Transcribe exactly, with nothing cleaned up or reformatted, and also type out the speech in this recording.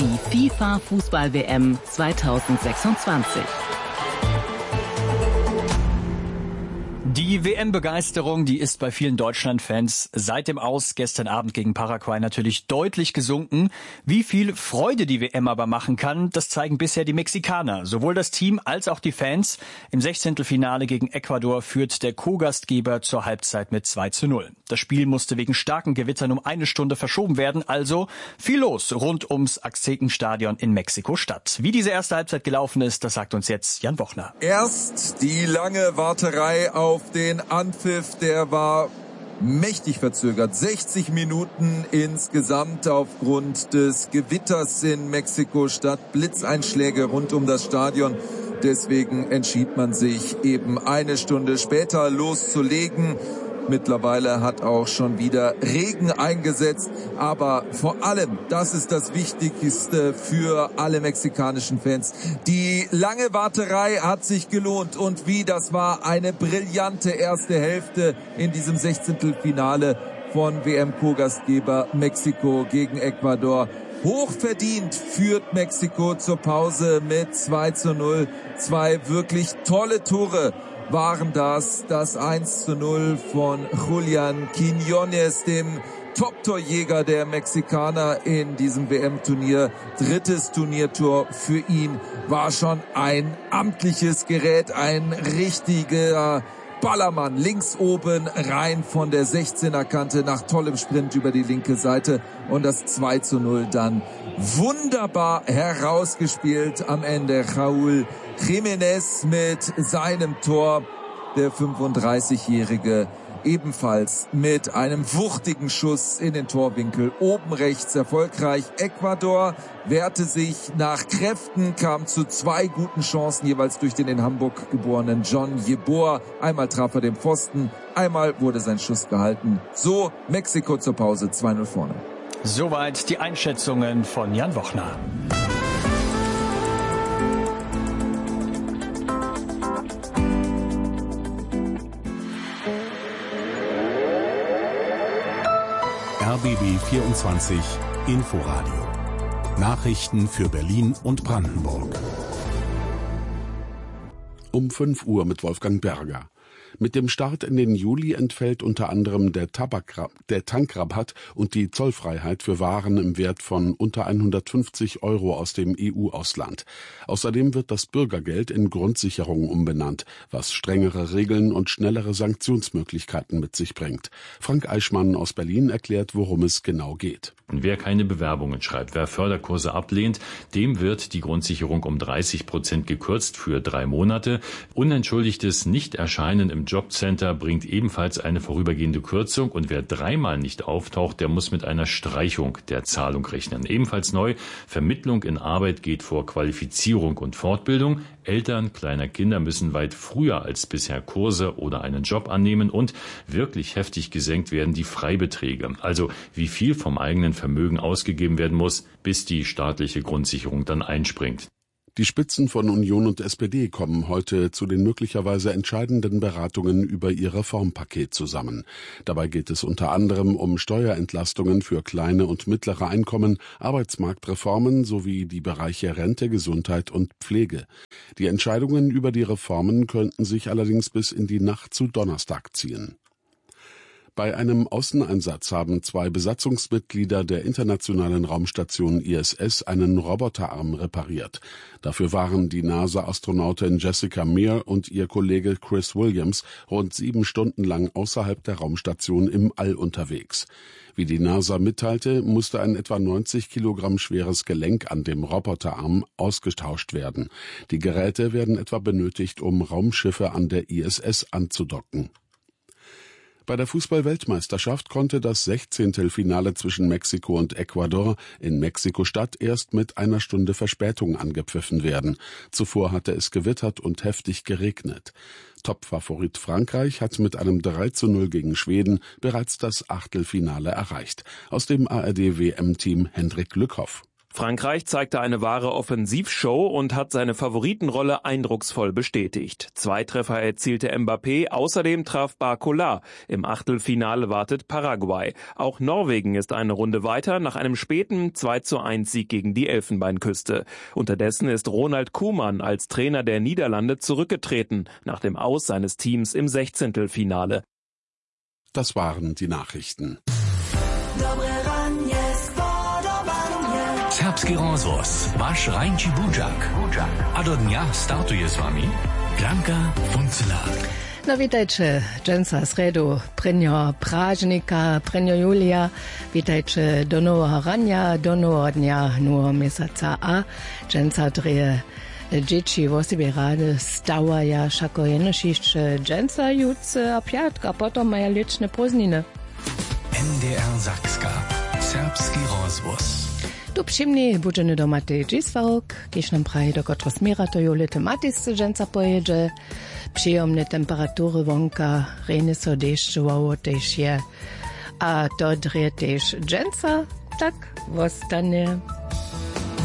die FIFA-Fußball-W M zweitausendsechsundzwanzig. Die W M-Begeisterung, die ist bei vielen Deutschland-Fans seit dem Aus gestern Abend gegen Paraguay natürlich deutlich gesunken. Wie viel Freude die W M aber machen kann, das zeigen bisher die Mexikaner. Sowohl das Team als auch die Fans. Im Sechzehntelfinale gegen Ecuador führt der Co-Gastgeber zur Halbzeit mit zwei zu null. Das Spiel musste wegen starken Gewittern um eine Stunde verschoben werden, also viel los rund ums Aztekenstadion in Mexiko-Stadt. Wie diese erste Halbzeit gelaufen ist, das sagt uns jetzt Jan Wochner. Erst die lange Warterei auf den Anpfiff, der war mächtig verzögert. sechzig Minuten insgesamt aufgrund des Gewitters in Mexiko-Stadt. Blitzeinschläge rund um das Stadion. Deswegen entschied man sich eben eine Stunde später loszulegen. Mittlerweile hat auch schon wieder Regen eingesetzt, aber vor allem, das ist das Wichtigste für alle mexikanischen Fans. Die lange Warterei hat sich gelohnt und wie, das war eine brillante erste Hälfte in diesem Sechzehntelfinale von W M-Co-Gastgeber Mexiko gegen Ecuador. Hochverdient führt Mexiko zur Pause mit zwei zu null. Zwei wirklich tolle Tore waren das. Das eins zu null von Julián Quiñones, dem Top-Torjäger der Mexikaner in diesem W M-Turnier. Drittes Turniertor für ihn, war schon ein amtliches Gerät, ein richtiger Ballermann, links oben rein von der sechzehner Kante nach tollem Sprint über die linke Seite und das zwei zu null dann wunderbar herausgespielt am Ende. Raúl Jiménez mit seinem Tor, der fünfunddreißigjährige, ebenfalls mit einem wuchtigen Schuss in den Torwinkel, oben rechts erfolgreich. Ecuador wehrte sich nach Kräften, kam zu zwei guten Chancen, jeweils durch den in Hamburg geborenen John Yeboah. Einmal traf er den Pfosten, einmal wurde sein Schuss gehalten. So Mexiko zur Pause zwei null vorne. Soweit die Einschätzungen von Jan Wochner. R B B vierundzwanzig Inforadio. Nachrichten für Berlin und Brandenburg. Um fünf Uhr mit Wolfgang Berger. Mit dem Start in den Juli entfällt unter anderem der, Tabak, der Tankrabatt und die Zollfreiheit für Waren im Wert von unter hundertfünfzig Euro aus dem E U-Ausland. Außerdem wird das Bürgergeld in Grundsicherung umbenannt, was strengere Regeln und schnellere Sanktionsmöglichkeiten mit sich bringt. Frank Eichmann aus Berlin erklärt, worum es genau geht. Wer keine Bewerbungen schreibt, wer Förderkurse ablehnt, dem wird die Grundsicherung um dreißig Prozent gekürzt für drei Monate. Unentschuldigtes Nichterscheinen im Jobcenter bringt ebenfalls eine vorübergehende Kürzung und wer dreimal nicht auftaucht, der muss mit einer Streichung der Zahlung rechnen. Ebenfalls neu, Vermittlung in Arbeit geht vor Qualifizierung und Fortbildung. Eltern kleiner Kinder müssen weit früher als bisher Kurse oder einen Job annehmen und wirklich heftig gesenkt werden die Freibeträge. Also wie viel vom eigenen Vermögen ausgegeben werden muss, bis die staatliche Grundsicherung dann einspringt. Die Spitzen von Union und S P D kommen heute zu den möglicherweise entscheidenden Beratungen über ihr Reformpaket zusammen. Dabei geht es unter anderem um Steuerentlastungen für kleine und mittlere Einkommen, Arbeitsmarktreformen sowie die Bereiche Rente, Gesundheit und Pflege. Die Entscheidungen über die Reformen könnten sich allerdings bis in die Nacht zu Donnerstag ziehen. Bei einem Außeneinsatz haben zwei Besatzungsmitglieder der internationalen Raumstation I S S einen Roboterarm repariert. Dafür waren die NASA-Astronautin Jessica Meir und ihr Kollege Chris Williams rund sieben Stunden lang außerhalb der Raumstation im All unterwegs. Wie die NASA mitteilte, musste ein etwa neunzig Kilogramm schweres Gelenk an dem Roboterarm ausgetauscht werden. Die Geräte werden etwa benötigt, um Raumschiffe an der I S S anzudocken. Bei der Fußball-Weltmeisterschaft konnte das Sechzehntelfinale zwischen Mexiko und Ecuador in Mexiko-Stadt erst mit einer Stunde Verspätung angepfiffen werden. Zuvor hatte es gewittert und heftig geregnet. Top-Favorit Frankreich hat mit einem drei zu null gegen Schweden bereits das Achtelfinale erreicht. Aus dem A R D W M-Team Hendrik Lückhoff. Frankreich zeigte eine wahre Offensivshow und hat seine Favoritenrolle eindrucksvoll bestätigt. Zwei Treffer erzielte Mbappé, außerdem traf Barcola. Im Achtelfinale wartet Paraguay. Auch Norwegen ist eine Runde weiter nach einem späten zwei zu eins Sieg gegen die Elfenbeinküste. Unterdessen ist Ronald Koeman als Trainer der Niederlande zurückgetreten, nach dem Aus seines Teams im Sechzehntelfinale. Das waren die Nachrichten. Serbski rozvoz, vaš Rajnči Buđak. A do dňa startuje s vami Blanka Funcela. No witajcie, dżęca sredu, prynio prażnika, prynio Julia, witajcie do nowego rania, do nowego dnia, nowego miesiąca, a dżęca dreje dzieci w sobie rady stawaja, szako jenošišće dżęca juc a piatk, a potom maja liczne pozniny. N D R Sakska, serbski rozvoz. Tu przyjemnie budzeny do Matej Dziswarok, kiedyś nam praje do Kotrosmira to Jolity Matisce dżęca pojedzie. Przyjemne temperatury wonka, rejny so deszczowało też je. A to dreje też dżęca, tak, wostanie.